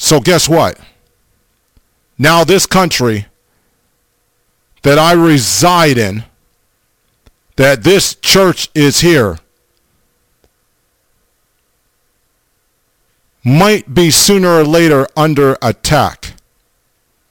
So guess what? Now this country that I reside in, that this church is here, might be sooner or later under attack.